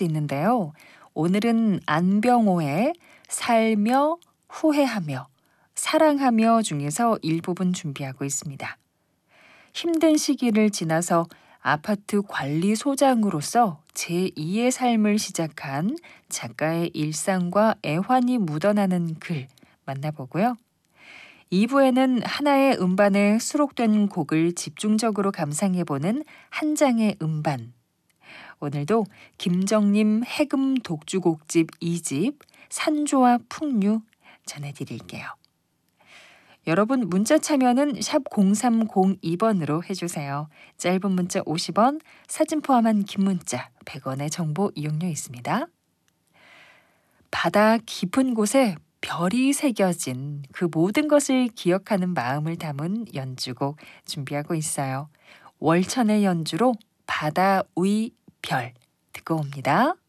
수 있는데요. 오늘은 안병호의 살며 후회하며 사랑하며 중에서 일부분 준비하고 있습니다. 힘든 시기를 지나서 아파트 관리소장으로서 제2의 삶을 시작한 작가의 일상과 애환이 묻어나는 글 만나보고요. 2부에는 하나의 음반에 수록된 곡을 집중적으로 감상해보는 한 장의 음반. 오늘도 김정림 해금 독주곡집 2집 산조와 풍류 전해드릴게요. 여러분 문자 참여는 샵 0302번으로 해주세요. 짧은 문자 50원, 사진 포함한 긴 문자 100원의 정보 이용료 있습니다. 바다 깊은 곳에 별이 새겨진 그 모든 것을 기억하는 마음을 담은 연주곡 준비하고 있어요. 월천의 연주로 바다 위 별 듣고 옵니다.